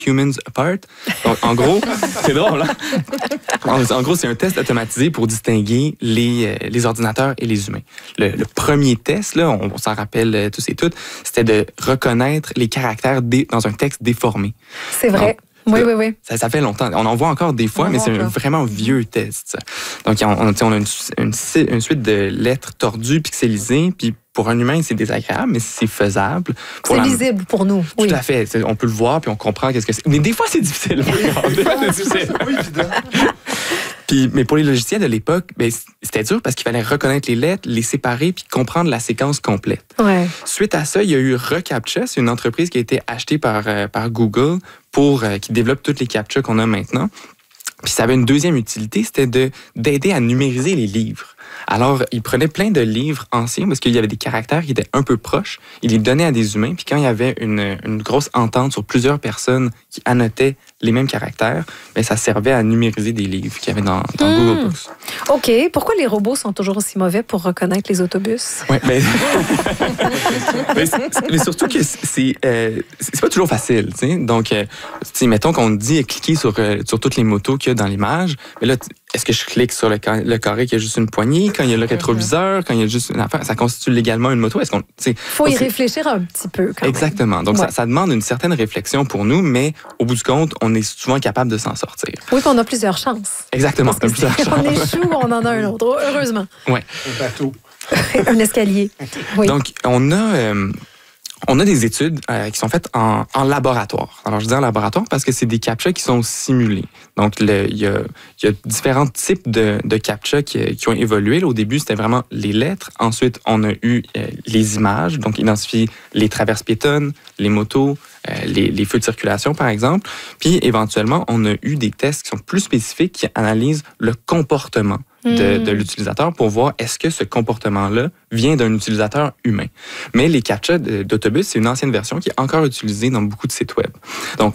Humans Apart. Donc, en gros, c'est drôle, hein? En gros, c'est un test automatisé pour distinguer les ordinateurs et les humains. Le premier test, là, on s'en rappelle tous et toutes, c'était de reconnaître les caractères dans un texte déformé. C'est vrai. Donc, oui. Ça fait longtemps. On en voit encore des fois, mais c'est un vraiment vieux test. Ça. Donc, on a une suite de lettres tordues, pixelisées, puis pour un humain, c'est désagréable, mais c'est faisable. C'est lisible pour nous. Tout à fait. On peut le voir, puis on comprend qu'est-ce que c'est. Mais des fois, c'est difficile. Oui, évidemment. Mais pour les logiciels de l'époque, c'était dur parce qu'il fallait reconnaître les lettres, les séparer, puis comprendre la séquence complète. Ouais. Suite à ça, il y a eu reCAPTCHA. C'est une entreprise qui a été achetée par Google qui développe toutes les CAPTCHA qu'on a maintenant. Puis ça avait une deuxième utilité, c'était d'aider à numériser les livres. Alors, il prenait plein de livres anciens parce qu'il y avait des caractères qui étaient un peu proches. Il les donnait à des humains. Puis quand il y avait une grosse entente sur plusieurs personnes qui annotaient les mêmes caractères, ça servait à numériser des livres qu'il y avait dans Google Books. OK. Pourquoi les robots sont toujours aussi mauvais pour reconnaître les autobus? Oui, mais surtout que c'est pas toujours facile. T'sais. Donc, mettons qu'on dit cliquer sur toutes les motos qu'il y a dans l'image, mais là, est-ce que je clique sur le carré qui a juste une poignée, quand il y a le rétroviseur, quand il y a juste une affaire, ça constitue légalement une moto? Faut y réfléchir un petit peu quand Exactement. même. Donc, ça demande une certaine réflexion pour nous, mais au bout du compte, on est souvent capable de s'en sortir. Oui, puis on a plusieurs chances. Exactement. On échoue, on en a un autre, heureusement. Oui. Un bateau. Un escalier. Oui. Donc, on a des études qui sont faites en laboratoire. Alors, je dis en laboratoire parce que c'est des CAPTCHA qui sont simulés. Donc, il y a différents types de CAPTCHA qui ont évolué. Là, au début, c'était vraiment les lettres. Ensuite, on a eu les images, donc identifier les traverses piétonnes, les motos, les feux de circulation, par exemple. Puis, éventuellement, on a eu des tests qui sont plus spécifiques qui analysent le comportement de l'utilisateur pour voir est-ce que ce comportement-là vient d'un utilisateur humain. Mais les CAPTCHA d'autobus, c'est une ancienne version qui est encore utilisée dans beaucoup de sites web. Donc,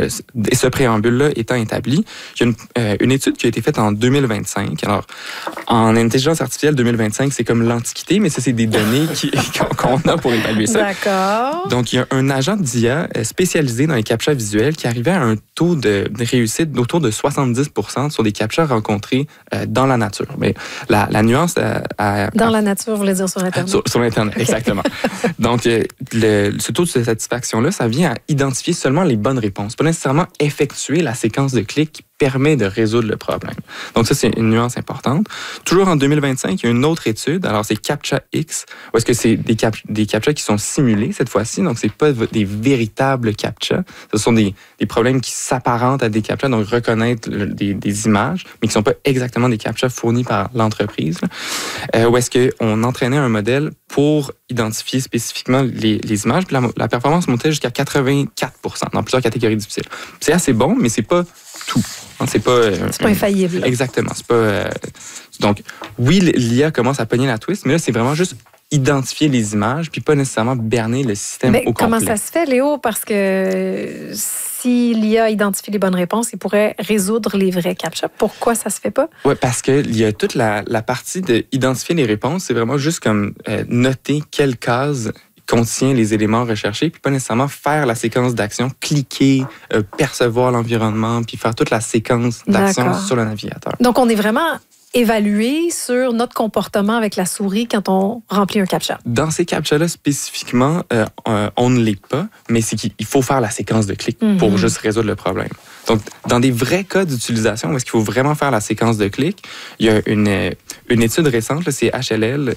ce préambule-là étant établi, il y a une étude qui a été faite en 2025. Alors, en intelligence artificielle, 2025, c'est comme l'Antiquité, mais ça, c'est des données qu'on a pour évaluer ça. D'accord. Donc, il y a un agent d'IA spécialisé dans les CAPTCHA visuels qui arrivait à un taux de réussite d'autour de 70% sur des CAPTCHA rencontrés dans la nature. Mais la nuance... dans la nature, vous voulez dire sur Internet. Sur Internet, exactement. Donc, ce taux de satisfaction-là, ça vient à identifier seulement les bonnes réponses, pas nécessairement effectuer la séquence de clics qui permet de résoudre le problème. Donc ça, c'est une nuance importante. Toujours en 2025, il y a une autre étude, alors c'est CAPTCHA-X, où est-ce que c'est des CAPTCHA qui sont simulés cette fois-ci, donc c'est pas des véritables CAPTCHA, ce sont des problèmes qui s'apparentent à des CAPTCHA, donc reconnaître des images, mais qui sont pas exactement des CAPTCHA fournis par l'entreprise, où est-ce qu'on entraînait un modèle pour identifier spécifiquement les images, puis la performance montait jusqu'à 84% dans plusieurs catégories difficiles. C'est assez bon, mais c'est pas tout. C'est pas infaillible. Exactement. C'est pas. Donc, oui, l'IA commence à pogner la twist, mais là, c'est vraiment juste identifier les images, puis pas nécessairement berner le système au complet. Comment ça se fait, Léo? Parce que si l'IA identifie les bonnes réponses, il pourrait résoudre les vrais CAPTCHA. Pourquoi ça se fait pas? Oui, parce qu'il y a toute la partie d'identifier les réponses, c'est vraiment juste comme noter quelle case contient les éléments recherchés, puis pas nécessairement faire la séquence d'action, cliquer, percevoir l'environnement, puis faire toute la séquence d'action sur le navigateur. Donc, on est vraiment évalué sur notre comportement avec la souris quand on remplit un CAPTCHA. Dans ces CAPTCHA-là, spécifiquement, on ne l'est pas, mais c'est qu'il faut faire la séquence de clics pour juste résoudre le problème. Donc, dans des vrais cas d'utilisation, où est-ce qu'il faut vraiment faire la séquence de clics, il y a une étude récente, là, c'est HLL,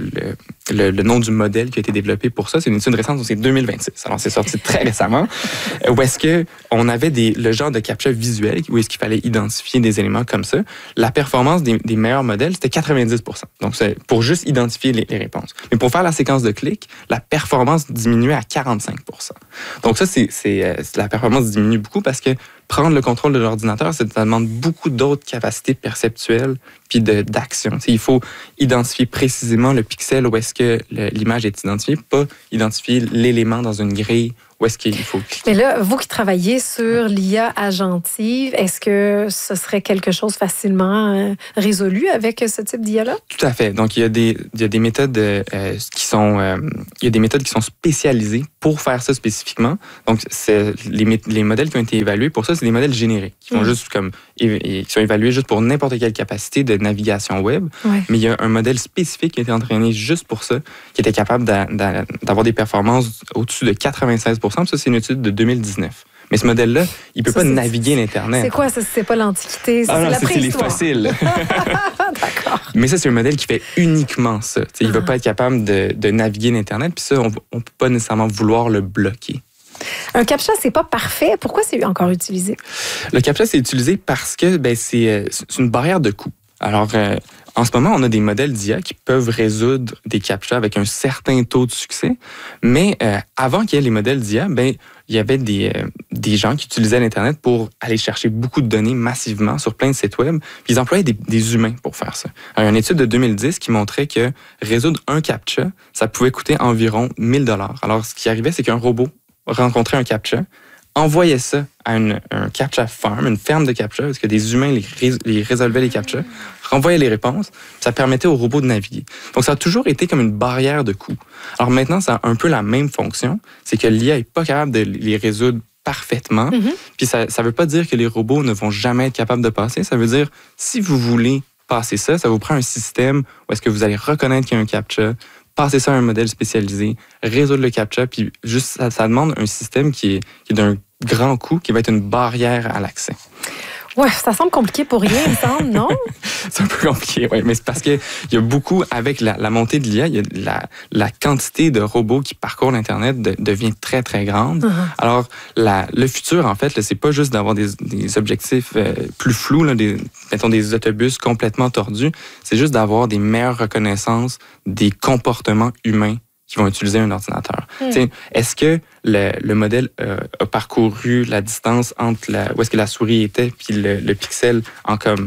le nom du modèle qui a été développé pour ça. C'est une étude récente, donc c'est 2026. Alors, c'est sorti très récemment. Où est-ce qu'on avait le genre de CAPTCHA visuel, où est-ce qu'il fallait identifier des éléments comme ça. La performance des meilleurs modèles, c'était 90%. Donc, c'est pour juste identifier les réponses. Mais pour faire la séquence de clics, la performance diminuait à 45%. Donc, ça, la performance diminue beaucoup parce que prendre le contrôle de l'ordinateur, ça demande beaucoup d'autres capacités perceptuelles puis d'action. Il faut identifier précisément le pixel où est-ce que l'image est identifiée, pas identifier l'élément dans une grille où est-ce qu'il faut cliquer. Mais là, vous qui travaillez sur l'IA agentive, est-ce que ce serait quelque chose facilement résolu avec ce type d'IA-là? Tout à fait. Donc, il y a des méthodes qui sont spécialisées pour faire ça spécifiquement. Donc, les modèles qui ont été évalués pour ça, c'est des modèles génériques qui vont juste qui sont évalués juste pour n'importe quelle capacité de navigation web. Ouais. Mais il y a un modèle spécifique qui a été entraîné juste pour ça, qui était capable d'avoir des performances au-dessus de 96 %. Ça, c'est une étude de 2019. Mais ce modèle-là, il ne peut pas naviguer l'Internet. C'est quoi ça? C'est pas l'Antiquité, c'est la préhistoire. C'est les fossiles. D'accord. Mais ça, c'est un modèle qui fait uniquement ça. Il ne va pas être capable de naviguer l'Internet, puis ça, on ne peut pas nécessairement vouloir le bloquer. Un CAPTCHA, c'est pas parfait. Pourquoi c'est encore utilisé? Le CAPTCHA, c'est utilisé parce que c'est une barrière de coût. Alors, en ce moment, on a des modèles d'IA qui peuvent résoudre des CAPTCHA avec un certain taux de succès. Mais avant qu'il y ait les modèles d'IA, il y avait des gens qui utilisaient l'Internet pour aller chercher beaucoup de données massivement sur plein de sites web. Puis ils employaient des humains pour faire ça. Alors, il y a une étude de 2010 qui montrait que résoudre un CAPTCHA, ça pouvait coûter environ 1 000 $. Alors, ce qui arrivait, c'est qu'un robot rencontrait un CAPTCHA, envoyait ça à un CAPTCHA farm, une ferme de CAPTCHA, parce que des humains les résolvaient les CAPTCHA, renvoyaient les réponses, ça permettait au robot de naviguer. Donc, ça a toujours été comme une barrière de coût. Alors maintenant, ça a un peu la même fonction, c'est que l'IA n'est pas capable de les résoudre parfaitement. Puis ça ne veut pas dire que les robots ne vont jamais être capables de passer. Ça veut dire, si vous voulez passer ça vous prend un système où est-ce que vous allez reconnaître qu'il y a un CAPTCHA, passer ça à un modèle spécialisé, résoudre le CAPTCHA, puis juste ça demande un système qui est d'un grand coût, qui va être une barrière à l'accès. Ouais, ça semble compliqué pour rien, il me semble, non? C'est un peu compliqué, oui, mais c'est parce qu'il y a beaucoup, avec la montée de l'IA, il y a la quantité de robots qui parcourent l'Internet devient très, très grande. Alors, le futur, en fait, c'est pas juste d'avoir des objectifs plus flous, mettons des autobus complètement tordus, c'est juste d'avoir des meilleures reconnaissances des comportements humains qui vont utiliser un ordinateur. Est-ce que le modèle a parcouru la distance entre où est-ce que la souris était puis le pixel en comme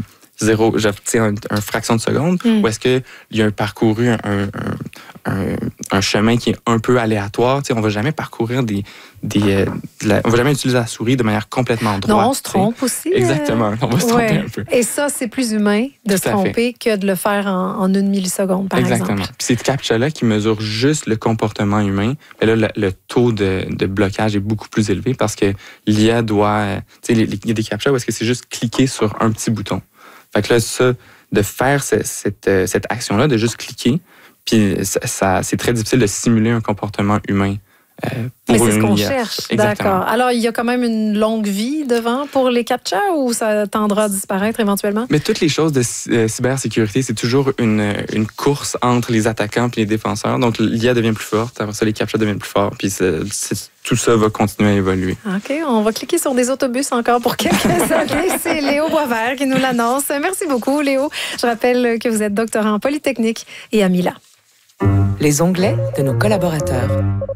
un fraction de seconde, ou est-ce qu'il a parcouru un chemin qui est un peu aléatoire? On ne va jamais parcourir on va jamais utiliser la souris de manière complètement droite. Non, on se trompe aussi. Exactement, on va se tromper un peu. Et ça, c'est plus humain de se tromper que de le faire en 1 milliseconde, par exemple. Exactement. Puis ces CAPTCHA-là qui mesurent juste le comportement humain, mais là, le taux de blocage est beaucoup plus élevé parce que l'IA doit... il y a des CAPTCHA où est-ce que c'est juste cliquer sur un petit bouton. Fait que là, de faire cette action-là, de juste cliquer, puis c'est très difficile de simuler un comportement humain. Mais c'est ce qu'on cherche. D'accord. Alors, il y a quand même une longue vie devant pour les CAPTCHA ou ça tendra à disparaître éventuellement? Mais toutes les choses de cybersécurité, c'est toujours une course entre les attaquants et les défenseurs. Donc, l'IA devient plus forte, après ça, les CAPTCHA deviennent plus forts, puis tout ça va continuer à évoluer. OK, on va cliquer sur des autobus encore pour quelques années. C'est Léo Boisvert qui nous l'annonce. Merci beaucoup, Léo. Je rappelle que vous êtes doctorant en Polytechnique et à Mila. Les onglets de nos collaborateurs.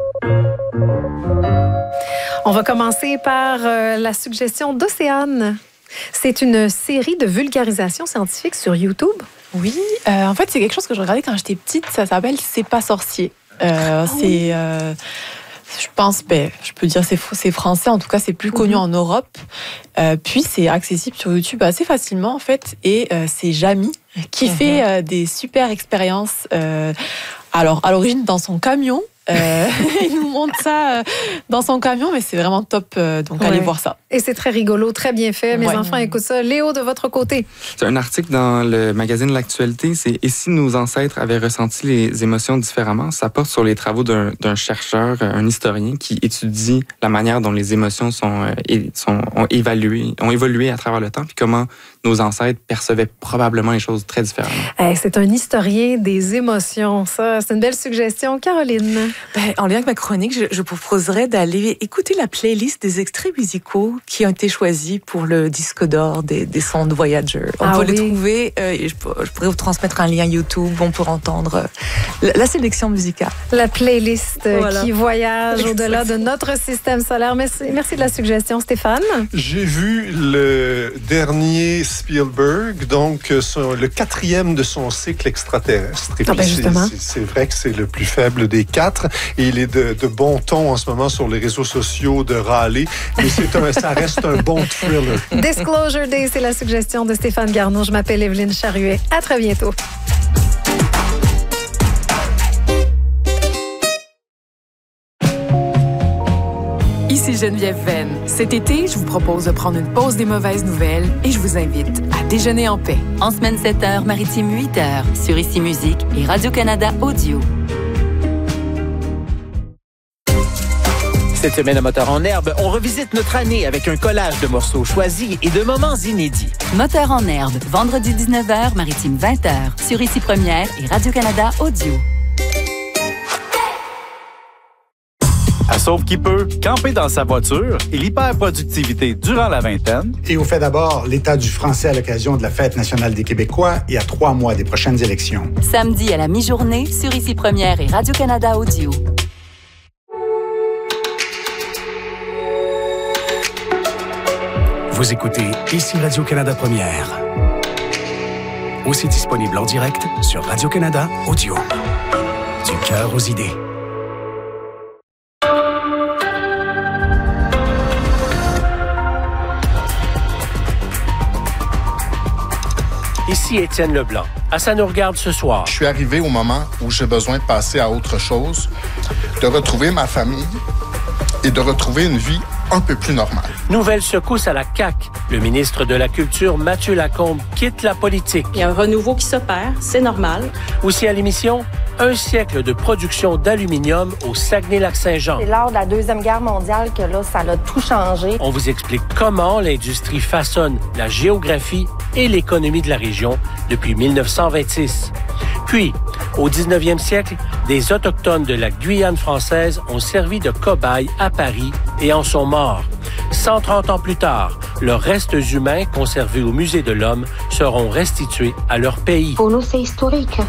On va commencer par la suggestion d'Océane. C'est une série de vulgarisation scientifique sur YouTube. Oui, en fait, c'est quelque chose que je regardais quand j'étais petite. Ça s'appelle C'est pas sorcier. C'est... je pense, je peux dire c'est français, en tout cas c'est plus connu en Europe. Puis c'est accessible sur YouTube assez facilement en fait. Et c'est Jamy qui fait des super expériences. Alors à l'origine dans son camion. Il nous montre ça dans son camion, mais c'est vraiment top, donc allez voir ça. Et c'est très rigolo, très bien fait. Mes enfants écoutent ça. Léo, de votre côté? C'est un article dans le magazine L'Actualité, c'est « Et si nos ancêtres avaient ressenti les émotions différemment ?» Ça porte sur les travaux d'un chercheur, un historien, qui étudie la manière dont les émotions ont évolué à travers le temps, puis comment nos ancêtres percevaient probablement les choses très différemment. C'est un historien des émotions, ça. C'est une belle suggestion. Caroline? En lien avec ma chronique, je proposerais d'aller écouter la playlist des extraits musicaux qui ont été choisis pour le disque d'or des sons de Voyager. On peut les trouver, je pourrais vous transmettre un lien YouTube, on peut entendre la sélection musicale. La playlist qui voyage au-delà de notre système solaire. Merci de la suggestion, Stéphane. J'ai vu le dernier Spielberg, donc le 4e de son cycle extraterrestre. Et puis c'est vrai que c'est le plus faible des 4 et il est de bon ton en ce moment sur les réseaux sociaux de râler, mais ça reste un bon thriller. Disclosure Day, c'est la suggestion de Stéphane Garneau. Je m'appelle Evelyne Charruet. À très bientôt. Ici Geneviève Venn. Cet été, je vous propose de prendre une pause des mauvaises nouvelles et je vous invite à déjeuner en paix. En semaine 7h, maritime 8h, sur Ici Musique et Radio-Canada Audio. Cette semaine à Moteur en herbe, on revisite notre année avec un collage de morceaux choisis et de moments inédits. Moteur en herbe, vendredi 19h, maritime 20h, sur Ici Première et Radio-Canada Audio. À Sauve qui peut, camper dans sa voiture et l'hyperproductivité durant la vingtaine. Et on fait d'abord l'état du français à l'occasion de la Fête nationale des Québécois et à 3 mois des prochaines élections. Samedi à la mi-journée, sur Ici Première et Radio-Canada Audio. Vous écoutez Ici Radio-Canada Première. Aussi disponible en direct sur Radio-Canada Audio. Du cœur aux idées. Ici Étienne Leblanc. À Ça nous regarde ce soir. Je suis arrivé au moment où j'ai besoin de passer à autre chose, de retrouver ma famille et de retrouver une vie un peu plus normale. Nouvelle secousse à la CAQ. Le ministre de la Culture, Mathieu Lacombe, quitte la politique. Il y a un renouveau qui s'opère, c'est normal. Aussi à l'émission, un siècle de production d'aluminium au Saguenay-Lac-Saint-Jean. C'est lors de la Deuxième Guerre mondiale que là, ça a tout changé. On vous explique comment l'industrie façonne la géographie et l'économie de la région depuis 1926. Puis, au 19e siècle, des Autochtones de la Guyane française ont servi de cobayes à Paris et en sont morts. 130 ans plus tard, leurs restes humains conservés au Musée de l'Homme seront restitués à leur pays. Pour nous, c'est historique.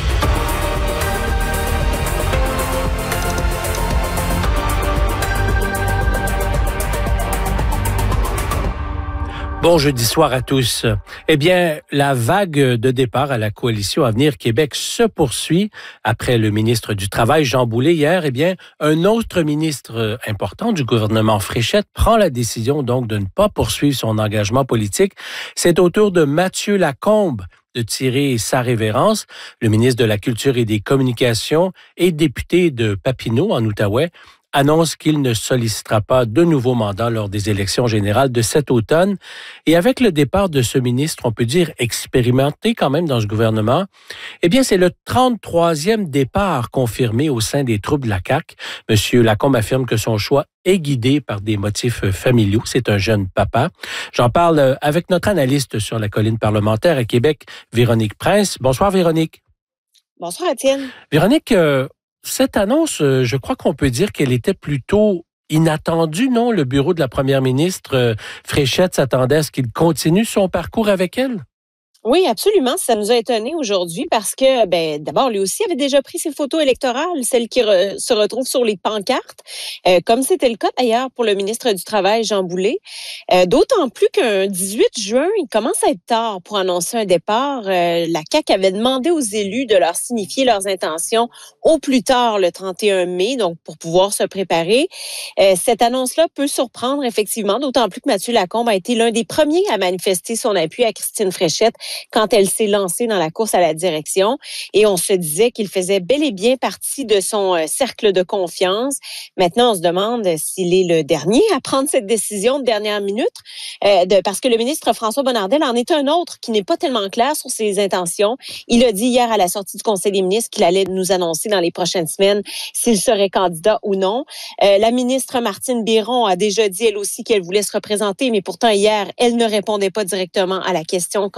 Bon jeudi soir à tous. Eh bien, la vague de départ à la coalition Avenir Québec se poursuit. Après le ministre du Travail, Jean Boulet, hier, eh bien, un autre ministre important du gouvernement Fréchette prend la décision donc de ne pas poursuivre son engagement politique. C'est au tour de Mathieu Lacombe de tirer sa révérence. Le ministre de la Culture et des Communications et député de Papineau, en Outaouais, annonce qu'il ne sollicitera pas de nouveau mandat lors des élections générales de cet automne. Et avec le départ de ce ministre, on peut dire expérimenté quand même dans ce gouvernement, eh bien, c'est le 33e départ confirmé au sein des troupes de la CAQ. Monsieur Lacombe affirme que son choix est guidé par des motifs familiaux. C'est un jeune papa. J'en parle avec notre analyste sur la colline parlementaire à Québec, Véronique Prince. Bonsoir, Véronique. Bonsoir, Étienne. Véronique, cette annonce, je crois qu'on peut dire qu'elle était plutôt inattendue, non? Le bureau de la première ministre, Fréchette, s'attendait à ce qu'il continue son parcours avec elle? Oui, absolument. Ça nous a étonnés aujourd'hui parce que, d'abord, lui aussi avait déjà pris ses photos électorales, celles qui se retrouvent sur les pancartes, comme c'était le cas d'ailleurs pour le ministre du Travail, Jean Boulet. D'autant plus qu'un 18 juin, il commence à être tard pour annoncer un départ. La CAQ avait demandé aux élus de leur signifier leurs intentions au plus tard le 31 mai, donc pour pouvoir se préparer. Cette annonce-là peut surprendre effectivement, d'autant plus que Mathieu Lacombe a été l'un des premiers à manifester son appui à Christine Fréchette quand elle s'est lancée dans la course à la direction. Et on se disait qu'il faisait bel et bien partie de son cercle de confiance. Maintenant, on se demande s'il est le dernier à prendre cette décision de dernière minute, parce que le ministre François Bonnardel en est un autre qui n'est pas tellement clair sur ses intentions. Il a dit hier à la sortie du Conseil des ministres qu'il allait nous annoncer dans les prochaines semaines s'il serait candidat ou non. La ministre Martine Biron a déjà dit elle aussi qu'elle voulait se représenter, mais pourtant hier, elle ne répondait pas directement à la question quand on lui demande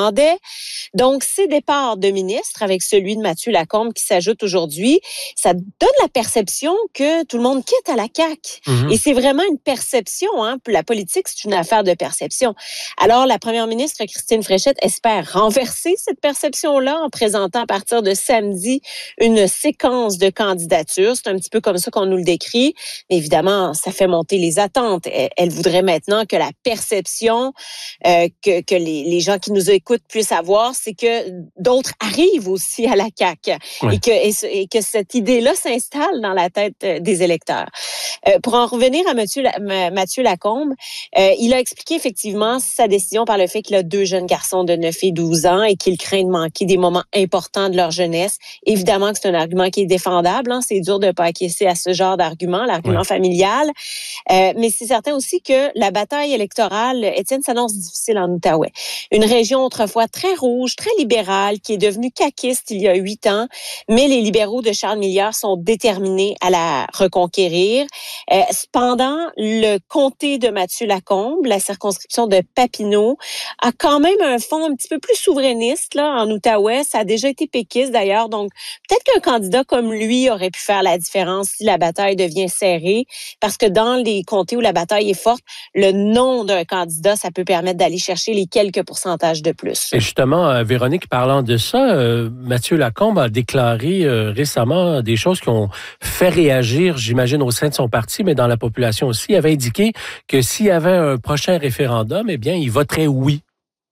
demandait. Donc, ces départs de ministres avec celui de Mathieu Lacombe qui s'ajoute aujourd'hui, ça donne la perception que tout le monde quitte à la CAQ. Et c'est vraiment une perception. La politique, c'est une affaire de perception. Alors, la première ministre, Christine Fréchette, espère renverser cette perception-là en présentant à partir de samedi une séquence de candidatures. C'est un petit peu comme ça qu'on nous le décrit. Mais évidemment, ça fait monter les attentes. Elle voudrait maintenant que la perception que les gens qui nous écoutent puissent avoir, c'est que d'autres arrivent aussi à la CAQ et que cette idée-là s'installe dans la tête des électeurs. Pour en revenir à Mathieu Lacombe, il a expliqué effectivement sa décision par le fait qu'il a 2 jeunes garçons de 9 et 12 ans et qu'il craint de manquer des moments importants de leur jeunesse. Évidemment que c'est un argument qui est défendable. C'est dur de ne pas acquiescer à ce genre d'argument, l'argument familial. Mais c'est certain aussi que la bataille électorale, Étienne, s'annonce difficile en Outaouais. Une région autrefois très rouge, très libérale, qui est devenue caquiste il y a 8 ans, mais les libéraux de Charles Milliard sont déterminés à la reconquérir. Cependant, le comté de Mathieu Lacombe, la circonscription de Papineau, a quand même un fond un petit peu plus souverainiste là, en Outaouais. Ça a déjà été péquiste d'ailleurs, donc peut-être qu'un candidat comme lui aurait pu faire la différence si la bataille devient serrée, parce que dans les comtés où la bataille est forte, le nom d'un candidat, ça peut permettre d'aller chercher les quelques pourcentages de plus. Et justement, Véronique, parlant de ça, Mathieu Lacombe a déclaré récemment des choses qui ont fait réagir, j'imagine, au sein de son parti, mais dans la population aussi. Il avait indiqué que s'il y avait un prochain référendum, eh bien, il voterait oui.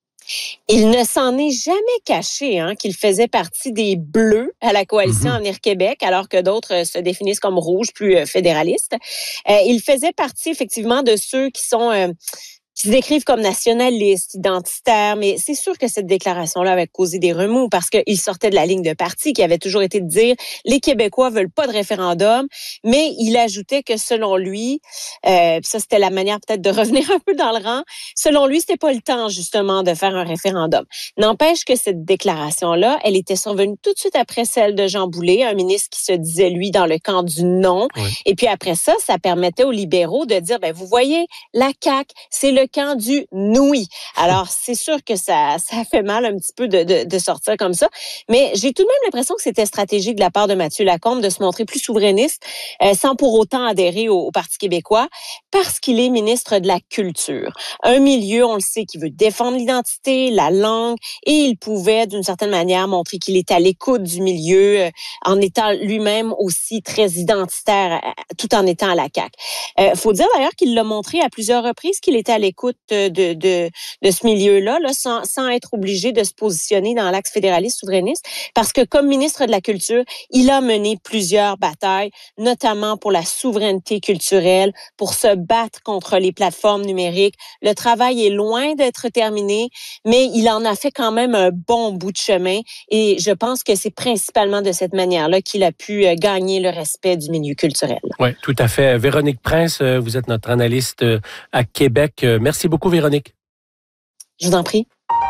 Il ne s'en est jamais caché qu'il faisait partie des Bleus à la coalition Avenir Québec, alors que d'autres se définissent comme rouges, plus fédéralistes. Il faisait partie effectivement de ceux qui sont qui se décrivent comme nationalistes, identitaires, mais c'est sûr que cette déclaration-là avait causé des remous parce qu'il sortait de la ligne de parti qui avait toujours été de dire les Québécois veulent pas de référendum, mais il ajoutait que selon lui, ça c'était la manière peut-être de revenir un peu dans le rang, selon lui c'était pas le temps justement de faire un référendum. N'empêche que cette déclaration-là, elle était survenue tout de suite après celle de Jean Boulet, un ministre qui se disait lui dans le camp du non, et puis après ça permettait aux libéraux de dire, vous voyez, la CAQ, c'est le camp du oui. Alors, c'est sûr que ça fait mal un petit peu de sortir comme ça, mais j'ai tout de même l'impression que c'était stratégique de la part de Mathieu Lacombe de se montrer plus souverainiste sans pour autant adhérer au Parti québécois parce qu'il est ministre de la Culture. Un milieu, on le sait, qui veut défendre l'identité, la langue, et il pouvait, d'une certaine manière, montrer qu'il est à l'écoute du milieu en étant lui-même aussi très identitaire tout en étant à la CAQ. Faut dire d'ailleurs qu'il l'a montré à plusieurs reprises qu'il était à l'écoute de ce milieu-là, sans être obligé de se positionner dans l'axe fédéraliste souverainiste, parce que comme ministre de la Culture, il a mené plusieurs batailles, notamment pour la souveraineté culturelle, pour se battre contre les plateformes numériques. Le travail est loin d'être terminé, mais il en a fait quand même un bon bout de chemin, et je pense que c'est principalement de cette manière-là qu'il a pu gagner le respect du milieu culturel. Oui, tout à fait. Véronique Prince, vous êtes notre analyste à Québec. Merci beaucoup, Véronique. Je vous en prie.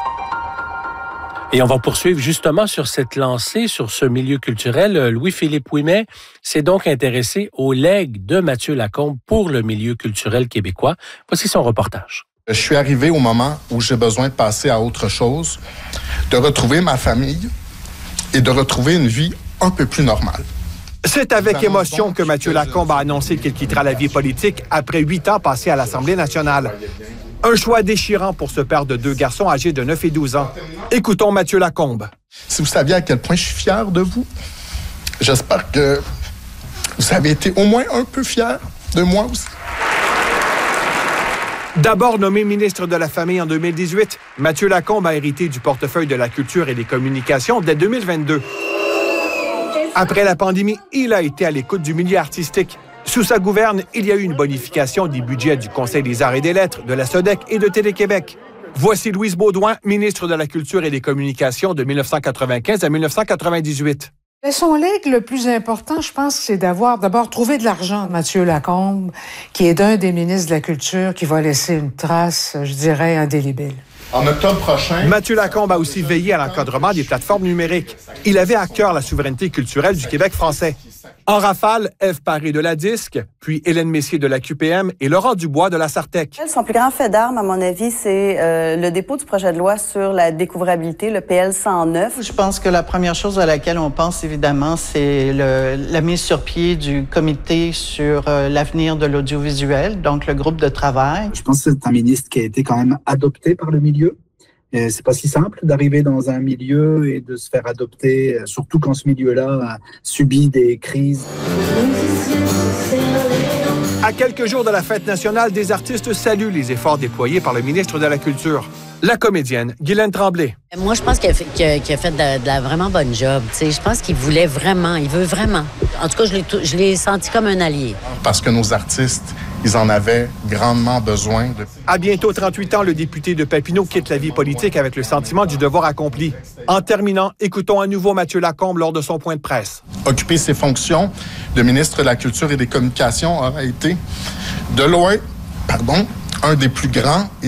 Et on va poursuivre justement sur cette lancée, sur ce milieu culturel. Louis-Philippe Ouimet s'est donc intéressé au legs de Mathieu Lacombe pour le milieu culturel québécois. Voici son reportage. Je suis arrivé au moment où j'ai besoin de passer à autre chose, de retrouver ma famille et de retrouver une vie un peu plus normale. C'est avec émotion que Mathieu Lacombe a annoncé qu'il quittera la vie politique après 8 ans passés à l'Assemblée nationale. Un choix déchirant pour ce père de 2 garçons âgés de 9 et 12 ans. Écoutons Mathieu Lacombe. Si vous saviez à quel point je suis fier de vous, j'espère que vous avez été au moins un peu fiers de moi aussi. D'abord nommé ministre de la Famille en 2018, Mathieu Lacombe a hérité du portefeuille de la culture et des communications dès 2022. Après la pandémie, il a été à l'écoute du milieu artistique. Sous sa gouverne, il y a eu une bonification des budgets du Conseil des arts et des lettres, de la SODEC et de Télé-Québec. Voici Louise Baudouin, ministre de la Culture et des Communications de 1995 à 1998. Son legs le plus important, je pense, c'est d'avoir d'abord trouvé de l'argent. Mathieu Lacombe, qui est d'un des ministres de la Culture, qui va laisser une trace, je dirais, indélébile. En octobre prochain... Mathieu Lacombe a aussi veillé à l'encadrement des plateformes numériques. Il avait à cœur la souveraineté culturelle du Québec français. En rafale, Ève Paré de la DISC, puis Hélène Messier de la QPM et Laurent Dubois de la Sartec. Son plus grand fait d'armes, à mon avis, c'est le dépôt du projet de loi sur la découvrabilité, le PL 109. Je pense que la première chose à laquelle on pense, évidemment, c'est la mise sur pied du comité sur l'avenir de l'audiovisuel, donc le groupe de travail. Je pense que c'est un ministre qui a été quand même adopté par le milieu. C'est pas si simple d'arriver dans un milieu et de se faire adopter, surtout quand ce milieu-là subit des crises. À quelques jours de la fête nationale, des artistes saluent les efforts déployés par le ministre de la Culture. La comédienne Guylaine Tremblay. Moi, je pense qu'il a fait de la vraiment bonne job. T'sais, je pense qu'il voulait vraiment, il veut vraiment. En tout cas, je l'ai senti comme un allié. Parce que nos artistes, ils en avaient grandement besoin. À bientôt 38 ans, le député de Papineau quitte la vie politique avec le sentiment du devoir accompli. En terminant, écoutons à nouveau Mathieu Lacombe lors de son point de presse. Occuper ses fonctions de ministre de la Culture et des Communications aura été, de loin, un des plus grands